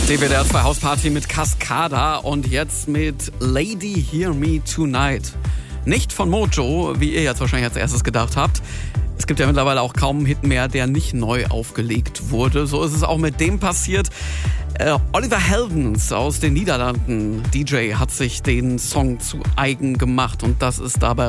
DWDR 2 Hausparty mit Cascada und jetzt mit Lady Hear Me Tonight. Nicht von Mojo, wie ihr jetzt wahrscheinlich als erstes gedacht habt. Es gibt ja mittlerweile auch kaum einen Hit mehr, der nicht neu aufgelegt wurde. So ist es auch mit dem passiert. Oliver Heldens aus den Niederlanden, DJ, hat sich den Song zu eigen gemacht und das ist dabei